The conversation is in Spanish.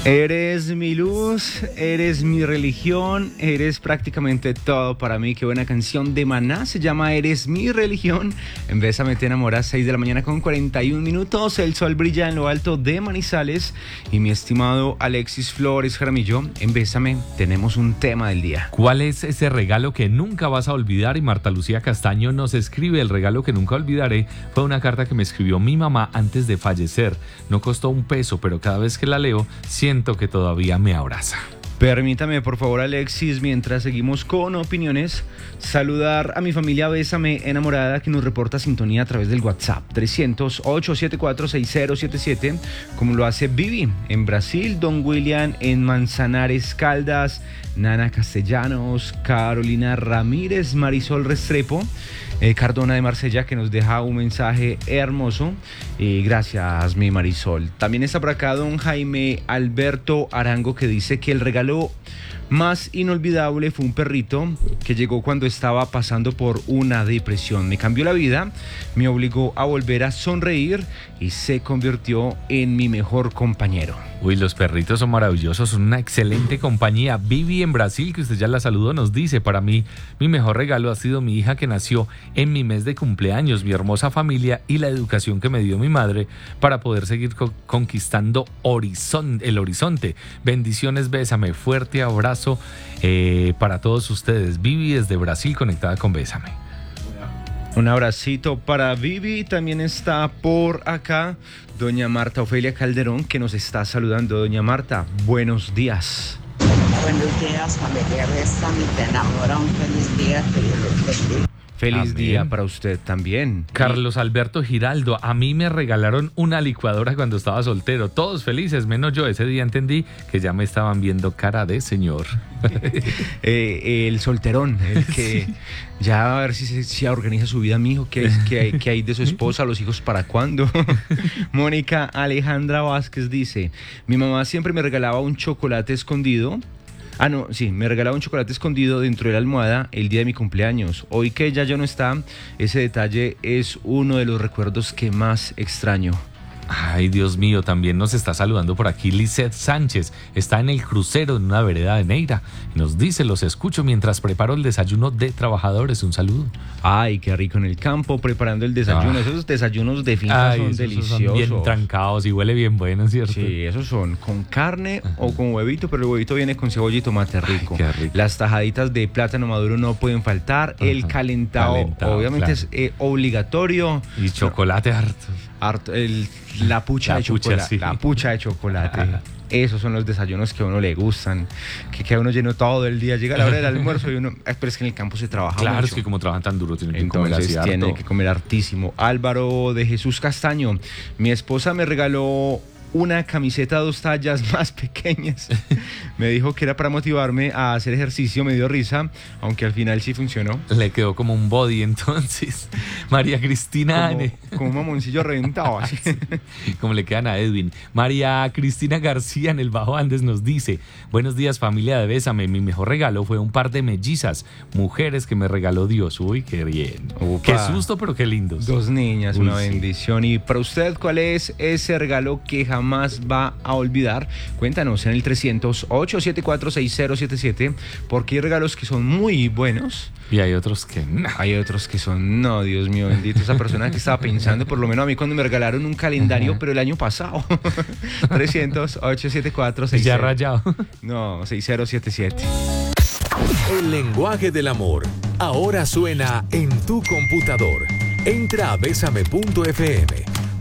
Eres mi luz, eres mi religión, eres prácticamente todo para mí. Qué buena canción de Maná, se llama Eres mi religión. En Bésame te enamoras, 6 de la mañana con 41 minutos. El sol brilla en lo alto de Manizales. Y mi estimado Alexis Flores Jaramillo, en Bésame tenemos un tema del día. ¿Cuál es ese regalo que nunca vas a olvidar? Y Marta Lucía Castaño nos escribe: el regalo que nunca olvidaré fue una carta que me escribió mi mamá antes de fallecer. No costó un peso, pero cada vez que la leo, siento que todavía me abraza. Permítame, por favor, Alexis, mientras seguimos con opiniones, saludar a mi familia Bésame enamorada, que nos reporta sintonía a través del WhatsApp 300-874-6077, como lo hace Vivi en Brasil, Don William en Manzanares, Caldas, Nana Castellanos, Carolina Ramírez, Marisol Restrepo, Cardona de Marsella, que nos deja un mensaje hermoso. Gracias, mi Marisol. También está por acá don Jaime Alberto Arango, que dice que el regalo más inolvidable fue un perrito que llegó cuando estaba pasando por una depresión. Me cambió la vida, me obligó a volver a sonreír y se convirtió en mi mejor compañero. Uy, los perritos son maravillosos, son una excelente compañía. Vivi en Brasil, que usted ya la saludó, nos dice: para mí, mi mejor regalo ha sido mi hija que nació en mi mes de cumpleaños, mi hermosa familia y la educación que me dio mi madre para poder seguir conquistando el horizonte. Bendiciones, Bésame, fuerte abrazo para todos ustedes. Vivi desde Brasil, conectada con Bésame. Un abracito para Vivi. También está por acá doña Marta Ofelia Calderón, que nos está saludando. Doña Marta, buenos días. Buenos días, familia Bésame, te enamora. Un feliz día, que Dios los bendiga. Feliz Amén. día para usted también. Carlos Alberto Giraldo: a mí me regalaron una licuadora cuando estaba soltero. Todos felices, menos yo. Ese día entendí que ya me estaban viendo cara de señor. El solterón, el que sí. Ya a ver si organiza su vida, mijo. ¿Qué hay de su esposa? ¿Los hijos para cuándo? Mónica Alejandra Vázquez dice: mi mamá siempre me regalaba un chocolate escondido. Me regalaba un chocolate escondido dentro de la almohada el día de mi cumpleaños. Hoy que ella ya no está, ese detalle es uno de los recuerdos que más extraño. Ay, Dios mío, también nos está saludando por aquí Lizeth Sánchez. Está en el crucero en una vereda de Neira. Y nos dice: los escucho mientras preparo el desayuno de trabajadores. Un saludo. Ay, qué rico en el campo preparando el desayuno. Esos desayunos de finca son deliciosos. Son bien trancados y huele bien bueno, ¿cierto? Sí, esos son con carne o con huevito, pero el huevito viene con cebolla y tomate rico. Ay, qué rico. Las tajaditas de plátano maduro no pueden faltar. El calentado obviamente claro. Es obligatorio. Y chocolate harto. La pucha de chocolate. Sí. La pucha de chocolate. Esos son los desayunos que a uno le gustan, que queda uno lleno todo el día. Llega la hora del almuerzo y uno... Pero es que en el campo se trabaja mucho. Claro, es que como trabajan tan duro tienen que comer así harto. Tienen que comer hartísimo. Álvaro de Jesús Castaño: mi esposa me regaló una camiseta 2 tallas más pequeñas. Me dijo que era para motivarme a hacer ejercicio. Me dio risa, aunque al final sí funcionó. Le quedó como un body entonces. María Cristina... Como un mamoncillo reventado así. Sí, como le quedan a Edwin. María Cristina García en el Bajo Andes nos dice: buenos días, familia de Bésame. Mi mejor regalo fue un par de mellizas, mujeres que me regaló Dios. Uy, qué bien. Upa. Qué susto, pero qué lindos. 2 niñas, una bendición. Y para usted, ¿cuál es ese regalo que jamás va a olvidar? Cuéntanos en el 300-874-6077, porque hay regalos que son muy buenos y hay otros que no. Hay otros que son, no, Dios mío bendito, esa persona que estaba pensando, por lo menos a mí cuando me regalaron un calendario, pero el año pasado. 300-874-6077. Ya rayado. No, 6077. El lenguaje del amor ahora suena en tu computador. Entra a Bésame.fm